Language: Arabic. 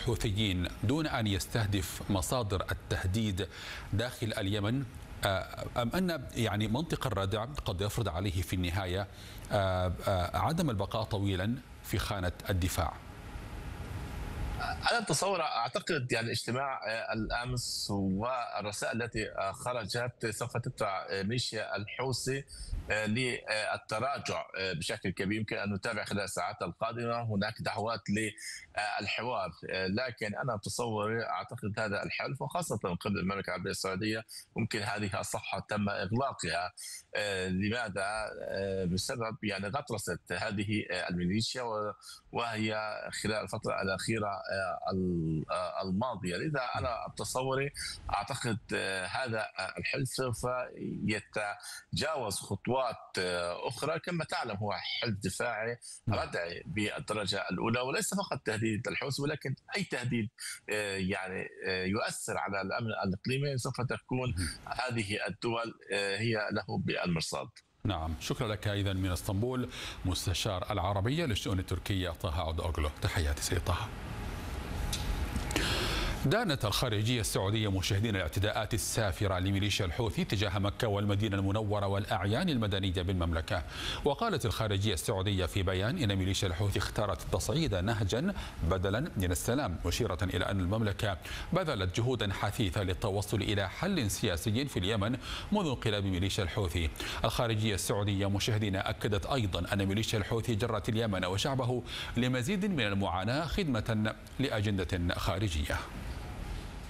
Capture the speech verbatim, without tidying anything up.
الحوثيين دون أن يستهدف مصادر التهديد داخل اليمن، أم أن يعني منطق الردع قد يفرض عليه في النهاية عدم البقاء طويلا في خانة الدفاع؟ أنا أتصور أعتقد يعني اجتماع الأمس والرسائل التي خرجت سوف تدفع ميليشيا الحوثي للتراجع بشكل كبير. يمكن أن نتابع خلال الساعات القادمة، هناك دعوات للحوار، لكن أنا أتصور أعتقد هذا الحلف وخاصة من قبل المملكة العربية السعودية ممكن هذه الصفحة تم إغلاقها. لماذا؟ بسبب يعني غطرسة هذه الميليشيا وهي خلال الفترة الأخيرة الماضية. لذا أنا بتصوري أعتقد هذا الحلف سوف يتجاوز خطوات أخرى. كما تعلم هو حلف دفاعي ردعي بالدرجة الأولى، وليس فقط تهديد الحوثي ولكن أي تهديد يعني يؤثر على الأمن الإقليمي سوف تكون هذه الدول هي له بالمرصاد. نعم، شكرا لك. إذن من اسطنبول مستشار العربية للشؤون التركية طه عود أوغلو. تحياتي سيد طه. دانت الخارجية السعودية مشاهدين الاعتداءات السافرة لميليشيا الحوثي تجاه مكة والمدينة المنورة والأعيان المدنية بالمملكة. وقالت الخارجية السعودية في بيان إن ميليشيا الحوثي اختارت التصعيد نهجا بدلا من السلام، مشيرة إلى أن المملكة بذلت جهودا حثيثة للتوصل إلى حل سياسي في اليمن منذ انقلاب ميليشيا الحوثي. الخارجية السعودية مشاهدين أكدت أيضا أن ميليشيا الحوثي جرت اليمن وشعبه لمزيد من المعاناة خدمة لأجندة خارجية.